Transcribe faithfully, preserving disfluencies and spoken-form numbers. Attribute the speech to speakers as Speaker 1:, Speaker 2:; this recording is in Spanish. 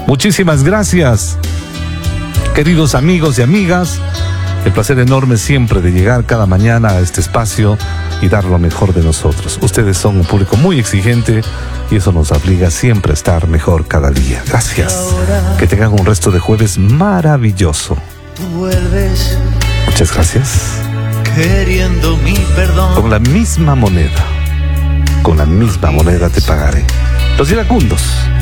Speaker 1: Muchísimas gracias, queridos amigos y amigas. El placer enorme siempre de llegar cada mañana a este espacio y dar lo mejor de nosotros. Ustedes son un público muy exigente y eso nos obliga siempre a estar mejor cada día. Gracias. Que tengan un resto de jueves maravilloso. Muchas gracias.
Speaker 2: Queriendo mi perdón.
Speaker 1: Con la misma moneda, con la misma moneda te pagaré. Los iracundos.